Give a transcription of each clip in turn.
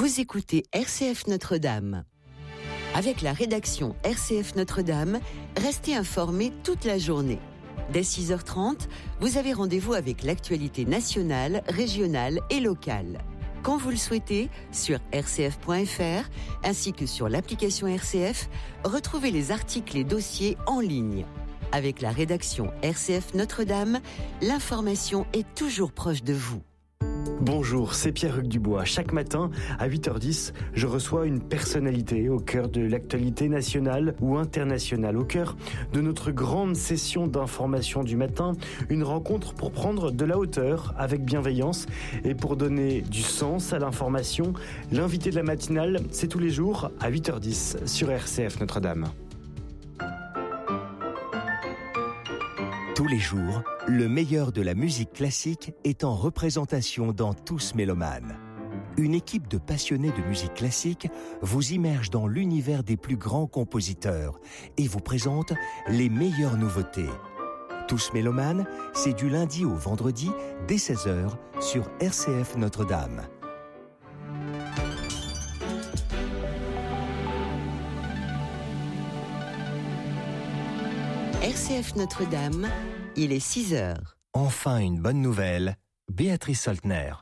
Vous écoutez RCF Notre-Dame. Avec la rédaction RCF Notre-Dame, restez informés toute la journée. Dès 6h30, vous avez rendez-vous avec l'actualité nationale, régionale et locale. Quand vous le souhaitez, sur rcf.fr, ainsi que sur l'application RCF, retrouvez les articles et dossiers en ligne. Avec la rédaction RCF Notre-Dame, l'information est toujours proche de vous. Bonjour, c'est Pierre-Hugues Dubois. Chaque matin, à 8h10, je reçois une personnalité au cœur de l'actualité nationale ou internationale, au cœur de notre grande session d'information du matin, une rencontre pour prendre de la hauteur avec bienveillance et pour donner du sens à l'information. L'invité de la matinale, c'est tous les jours à 8h10 sur RCF Notre-Dame. Tous les jours, le meilleur de la musique classique est en représentation dans Tous Mélomanes. Une équipe de passionnés de musique classique vous immerge dans l'univers des plus grands compositeurs et vous présente les meilleures nouveautés. Tous Mélomanes, c'est du lundi au vendredi dès 16h sur RCF Notre-Dame. RCF Notre-Dame, il est 6h. Enfin une bonne nouvelle, Béatrice Soltner.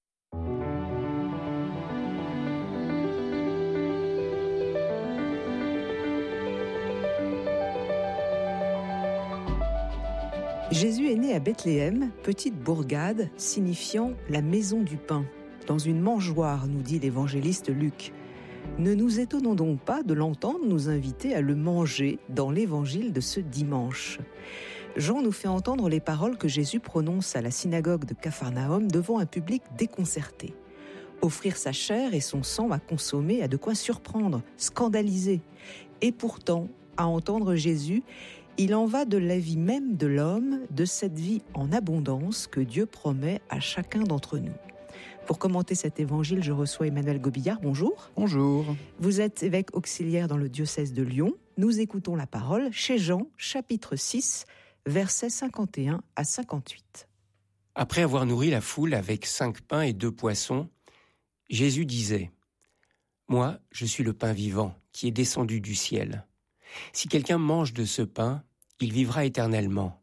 Jésus est né à Bethléem, petite bourgade signifiant la maison du pain, dans une mangeoire, nous dit l'évangéliste Luc. Ne nous étonnons donc pas de l'entendre nous inviter à le manger dans l'évangile de ce dimanche. Jean nous fait entendre les paroles que Jésus prononce à la synagogue de Capharnaüm devant un public déconcerté. Offrir sa chair et son sang à consommer a de quoi surprendre, scandaliser. Et pourtant, à entendre Jésus, il en va de la vie même de l'homme, de cette vie en abondance que Dieu promet à chacun d'entre nous. Pour commenter cet évangile, je reçois Emmanuel Gobillard. Bonjour. Bonjour. Vous êtes évêque auxiliaire dans le diocèse de Lyon. Nous écoutons la parole chez Jean, chapitre 6, versets 51 à 58. Après avoir nourri la foule avec 5 pains et 2 poissons, Jésus disait : « Moi, je suis le pain vivant qui est descendu du ciel. Si quelqu'un mange de ce pain, il vivra éternellement.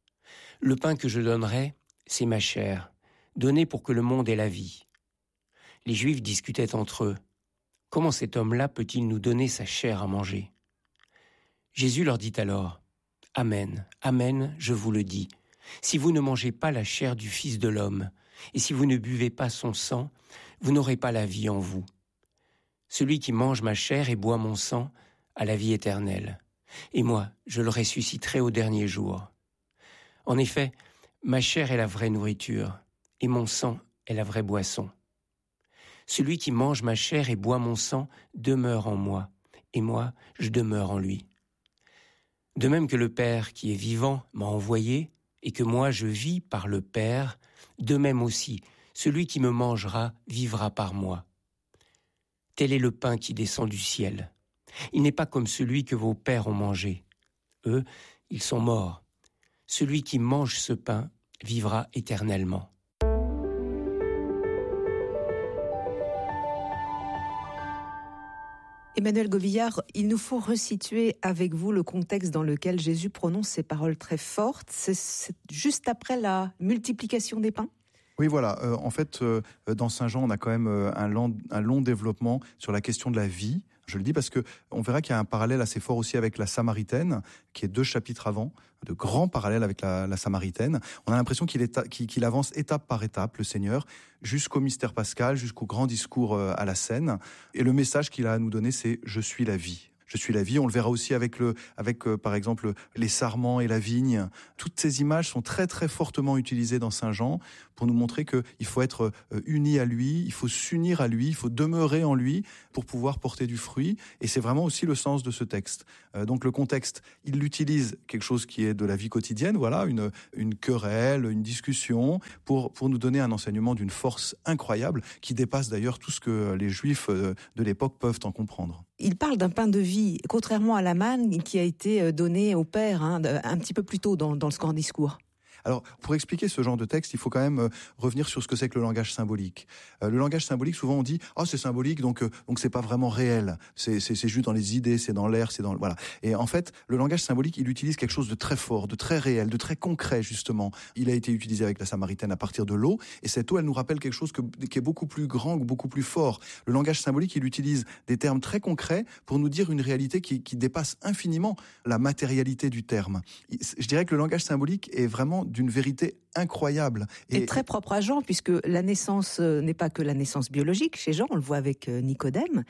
Le pain que je donnerai, c'est ma chair, donnée pour que le monde ait la vie. » Les Juifs discutaient entre eux : « Comment cet homme-là peut-il nous donner sa chair à manger ?» Jésus leur dit alors : « Amen, amen, je vous le dis, si vous ne mangez pas la chair du Fils de l'homme, et si vous ne buvez pas son sang, vous n'aurez pas la vie en vous. Celui qui mange ma chair et boit mon sang a la vie éternelle, et moi, je le ressusciterai au dernier jour. En effet, ma chair est la vraie nourriture, et mon sang est la vraie boisson. Celui qui mange ma chair et boit mon sang demeure en moi, et moi, je demeure en lui. De même que le Père qui est vivant m'a envoyé, et que moi je vis par le Père, de même aussi, celui qui me mangera vivra par moi. Tel est le pain qui descend du ciel. Il n'est pas comme celui que vos pères ont mangé. Eux, ils sont morts. Celui qui mange ce pain vivra éternellement. » Emmanuel Gobillard, il nous faut resituer avec vous le contexte dans lequel Jésus prononce ces paroles très fortes. C'est juste après la multiplication des pains ? Oui, voilà. En fait, dans Saint Jean, on a quand même un long développement sur la question de la vie. Je le dis parce que on verra qu'il y a un parallèle assez fort aussi avec la Samaritaine, qui est 2 chapitres avant, de grands parallèles avec la Samaritaine. On a l'impression qu'il avance étape par étape, le Seigneur, jusqu'au mystère pascal, jusqu'au grand discours à la Seine. Et le message qu'il a à nous donner, c'est « Je suis la vie ». Je suis la vie. On le verra aussi avec par exemple les sarments et la vigne. Toutes ces images sont très très fortement utilisées dans Saint Jean pour nous montrer que il faut être unis à lui, il faut s'unir à lui, il faut demeurer en lui pour pouvoir porter du fruit. Et c'est vraiment aussi le sens de ce texte. Donc le contexte, il utilise quelque chose qui est de la vie quotidienne, voilà, une querelle, une discussion, pour nous donner un enseignement d'une force incroyable qui dépasse d'ailleurs tout ce que les Juifs de l'époque peuvent en comprendre. Il parle d'un pain de vie, contrairement à la manne qui a été donnée au Père un petit peu plus tôt dans ce grand discours. Alors, pour expliquer ce genre de texte, il faut quand même revenir sur ce que c'est que le langage symbolique. Le langage symbolique, souvent on dit « Ah, c'est symbolique, donc c'est pas vraiment réel. C'est juste dans les idées, c'est dans l'air, c'est dans... » Voilà. Et en fait, le langage symbolique, il utilise quelque chose de très fort, de très réel, de très concret, justement. Il a été utilisé avec la Samaritaine à partir de l'eau, et cette eau, elle nous rappelle quelque chose qui est beaucoup plus grand, beaucoup plus fort. Le langage symbolique, il utilise des termes très concrets pour nous dire une réalité qui dépasse infiniment la matérialité du terme. Je dirais que le langage symbolique est vraiment d'une vérité incroyable. Et très propre à Jean, puisque la naissance n'est pas que la naissance biologique. Chez Jean, on le voit avec Nicodème.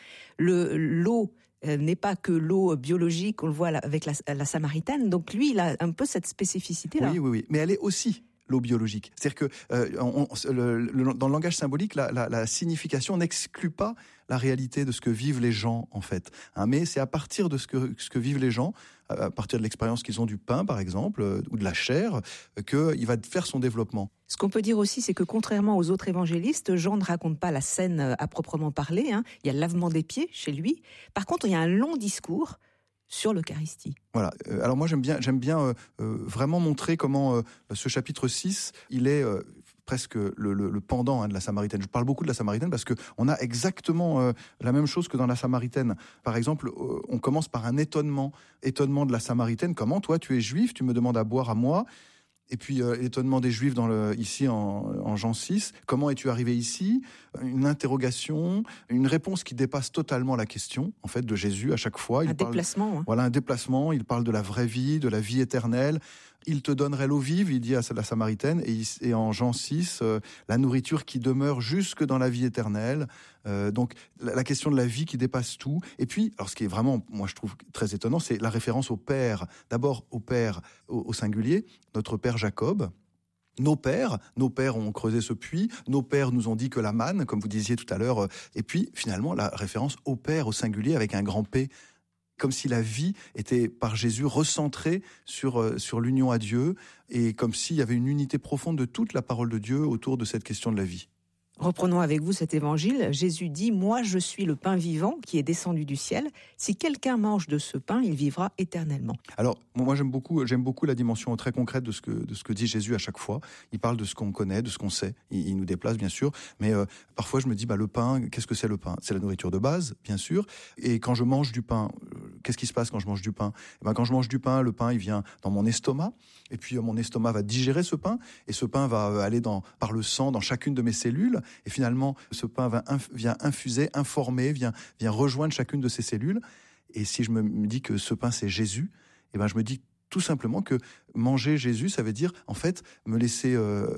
L'eau n'est pas que l'eau biologique, on le voit avec la Samaritaine. Donc lui, il a un peu cette spécificité-là. Oui. Mais elle est aussi l'eau biologique. C'est-à-dire que dans le langage symbolique, la signification n'exclut pas la réalité de ce que vivent les gens, en fait. Mais c'est à partir de ce que vivent les gens, à partir de l'expérience qu'ils ont du pain, par exemple, ou de la chair, qu'il va faire son développement. Ce qu'on peut dire aussi, c'est que contrairement aux autres évangélistes, Jean ne raconte pas la scène à proprement parler. Il y a le lavement des pieds chez lui. Par contre, il y a un long discours sur l'Eucharistie. Voilà. Alors moi, j'aime bien vraiment montrer comment ce chapitre 6, il est presque le pendant de la Samaritaine. Je parle beaucoup de la Samaritaine parce qu'on a exactement la même chose que dans la Samaritaine. Par exemple, on commence par un étonnement de la Samaritaine. Comment, toi, tu es juif, tu me demandes à boire à moi ? Et puis l'étonnement des Juifs ici en Jean 6, comment es-tu arrivé ici ? Une interrogation, une réponse qui dépasse totalement la question en fait de Jésus à chaque fois. Déplacement. Voilà, un déplacement. Il parle de la vraie vie, de la vie éternelle. Il te donnerait l'eau vive, il dit à la Samaritaine, et en Jean 6, la nourriture qui demeure jusque dans la vie éternelle. Donc la question de la vie qui dépasse tout. Et puis, alors ce qui est vraiment, moi je trouve très étonnant, c'est la référence au Père. D'abord au Père, au singulier, notre Père Jacob. Nos pères ont creusé ce puits, nos pères nous ont dit que la manne, comme vous disiez tout à l'heure, et puis finalement la référence au Père, au singulier, avec un grand P, comme si la vie était par Jésus recentrée sur l'union à Dieu, et comme s'il y avait une unité profonde de toute la parole de Dieu autour de cette question de la vie. Reprenons avec vous cet évangile. Jésus dit « Moi, je suis le pain vivant qui est descendu du ciel. Si quelqu'un mange de ce pain, il vivra éternellement. » Alors, moi, j'aime beaucoup la dimension très concrète de ce que dit Jésus à chaque fois. Il parle de ce qu'on connaît, de ce qu'on sait. Il nous déplace, bien sûr. Mais parfois, je me dis, le pain, qu'est-ce que c'est le pain ? C'est la nourriture de base, bien sûr. Et quand je mange du pain, qu'est-ce qui se passe quand je mange du pain ? Quand je mange du pain, le pain, il vient dans mon estomac. Et puis, mon estomac va digérer ce pain. Et ce pain va aller par le sang dans chacune de mes cellules. Et finalement, ce pain vient infuser, informer, vient rejoindre chacune de ces cellules. Et si je me dis que ce pain, c'est Jésus, je me dis tout simplement que manger Jésus, ça veut dire, en fait, me laisser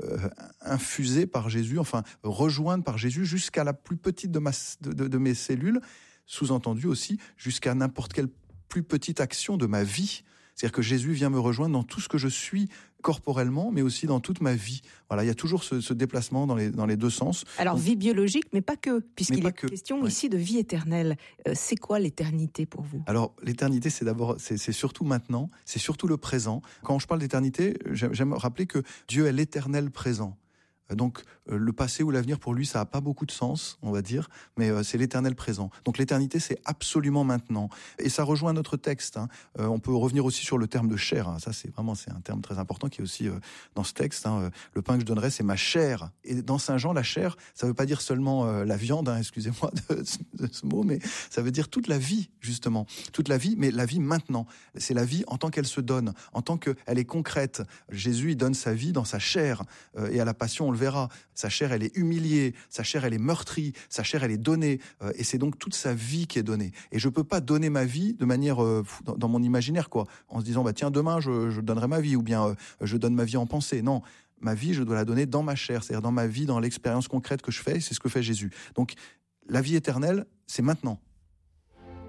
infuser par Jésus, enfin, rejoindre par Jésus jusqu'à la plus petite de mes cellules, sous-entendu aussi, jusqu'à n'importe quelle plus petite action de ma vie. C'est-à-dire que Jésus vient me rejoindre dans tout ce que je suis corporellement, mais aussi dans toute ma vie. Voilà, il y a toujours ce déplacement dans les deux sens. Alors, vie biologique, mais pas que, puisqu'il est question ici de vie éternelle. C'est quoi l'éternité pour vous ? Alors, l'éternité, c'est surtout maintenant, c'est surtout le présent. Quand je parle d'éternité, j'aime rappeler que Dieu est l'éternel présent. Donc le passé ou l'avenir pour lui ça n'a pas beaucoup de sens, on va dire, mais c'est l'éternel présent. Donc l'éternité c'est absolument maintenant. Et ça rejoint notre texte. On peut revenir aussi sur le terme de chair. Ça c'est un terme très important qui est aussi dans ce texte. Le pain que je donnerai c'est ma chair. Et dans Saint Jean la chair ça veut pas dire seulement la viande, excusez-moi de ce mot, mais ça veut dire toute la vie justement, toute la vie, mais la vie maintenant. C'est la vie en tant qu'elle se donne, en tant qu'elle est concrète. Jésus il donne sa vie dans sa chair et à la Passion on le verra. Sa chair, elle est humiliée, sa chair, elle est meurtrie, sa chair, elle est donnée, et c'est donc toute sa vie qui est donnée. Et je peux pas donner ma vie de manière dans mon imaginaire, quoi, en se disant tiens demain je donnerai ma vie ou bien je donne ma vie en pensée. Non, ma vie je dois la donner dans ma chair, c'est-à-dire dans ma vie, dans l'expérience concrète que je fais. C'est ce que fait Jésus. Donc la vie éternelle, c'est maintenant.